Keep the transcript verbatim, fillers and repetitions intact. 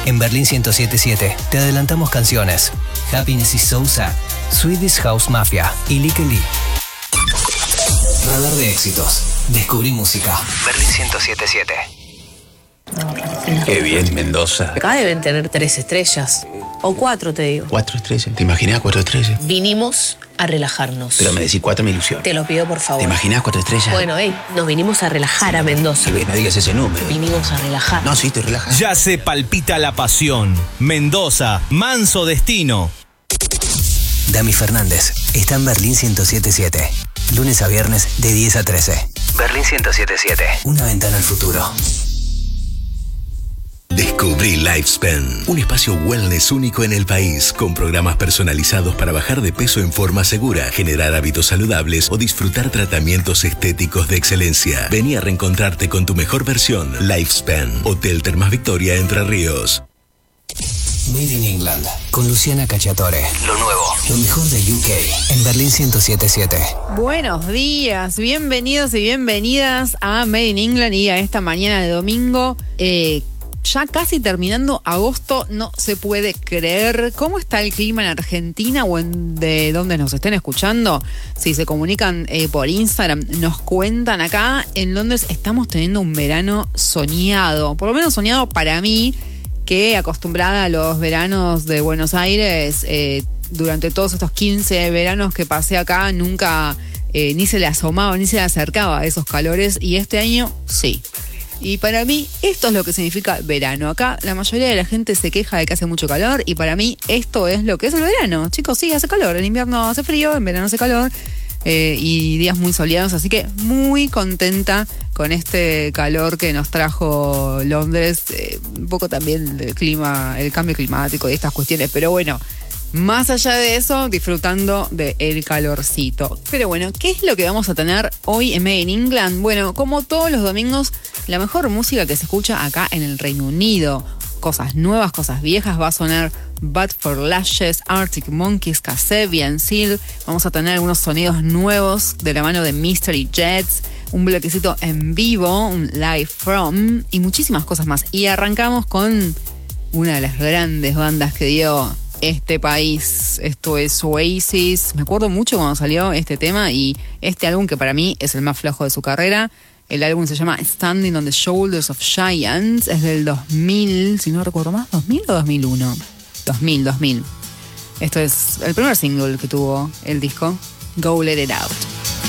En Berlín ciento siete punto siete te adelantamos canciones. Happiness is so sad, Swedish House Mafia y Lick Lee. Radar de éxitos. Descubrí música. Berlín ciento siete punto siete. Qué bien, Mendoza. Acá deben tener tres estrellas. O cuatro, te digo. Cuatro estrellas. ¿Te imaginás cuatro estrellas? Vinimos a relajarnos. Pero me decís cuatro, me ilusión. Te lo pido, por favor. ¿Te imaginás cuatro estrellas? Bueno, hey, nos vinimos a relajar a Mendoza. No digas ese número. Vinimos a relajar. No, sí, estoy relajado. Ya se palpita la pasión. Mendoza, manso destino. Dami Fernández está en Berlín ciento siete punto siete. Lunes a viernes de diez a trece. Berlín ciento siete punto siete. Una ventana al futuro. Descubrí Lifespan, un espacio wellness único en el país, con programas personalizados para bajar de peso en forma segura, generar hábitos saludables o disfrutar tratamientos estéticos de excelencia. Vení a reencontrarte con tu mejor versión. Lifespan, Hotel Termas Victoria, Entre Ríos. Made in England, con Luciana Cacciatore. Lo nuevo, lo mejor de U K, en Berlín ciento siete punto siete. Buenos días, bienvenidos y bienvenidas a Made in England y a esta mañana de domingo. Eh, ya casi terminando agosto, no se puede creer. ¿Cómo está el clima en Argentina o en de donde nos estén escuchando? Si se comunican eh, por Instagram, nos cuentan acá. En Londres estamos teniendo un verano soñado, por lo menos soñado para mí, que acostumbrada a los veranos de Buenos Aires, eh, durante todos estos quince veranos que pasé acá, nunca eh, ni se le asomaba, ni se le acercaba a esos calores, y este año sí. Y para mí esto es lo que significa verano. Acá la mayoría de la gente se queja de que hace mucho calor, y para mí esto es lo que es el verano. Chicos, sí, hace calor, en invierno hace frío, en verano hace calor. Eh, y días muy soleados, así que muy contenta con este calor que nos trajo Londres, eh, un poco también el clima, el cambio climático y estas cuestiones, pero bueno, más allá de eso, disfrutando del calorcito. Pero bueno, ¿qué es lo que vamos a tener hoy en Made in England? Bueno, como todos los domingos, la mejor música que se escucha acá en el Reino Unido. Cosas nuevas, cosas viejas, va a sonar But for Lashes, Arctic Monkeys, Kasabian, Seal. Vamos a tener algunos sonidos nuevos de la mano de Mystery Jets, un bloquecito en vivo, un live from y muchísimas cosas más. Y arrancamos con una de las grandes bandas que dio este país. Esto es Oasis. Me acuerdo mucho cuando salió este tema y este álbum, que para mí es el más flojo de su carrera. El álbum se llama Standing on the Shoulders of Giants. Es del dos mil, si no recuerdo más, ¿dos mil o dos mil uno? dos mil, dos mil. Esto es el primer single que tuvo el disco, Go Let It Out.